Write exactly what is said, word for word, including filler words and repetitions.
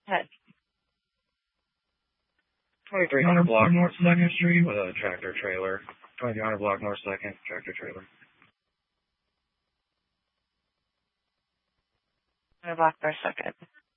Head. twenty-three hundred block North second Street with a tractor trailer. twenty-three hundred block North second, tractor trailer. one hundred block North second.